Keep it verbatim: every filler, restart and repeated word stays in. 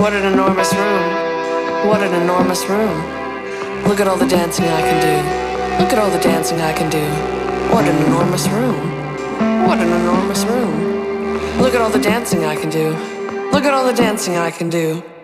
What an enormous room. What an enormous room. Look at all the dancing I can do. Look at all the dancing I can do. What an enormous room. What an enormous room. Look at all the dancing I can do. Look at all the dancing I can do.